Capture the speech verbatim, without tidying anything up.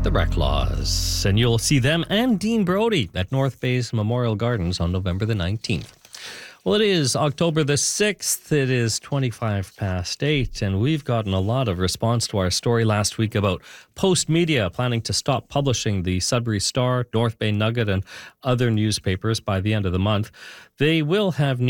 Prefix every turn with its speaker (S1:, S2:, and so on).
S1: the Reclaws. And you'll see them and Dean Brody at North Bay's Memorial Gardens on November the nineteenth. Well, it is October the sixth. It is twenty-five past eight, and we've gotten a lot of response to our story last week about Post Media planning to stop publishing the Sudbury Star, North Bay Nugget, and other newspapers by the end of the month. They will have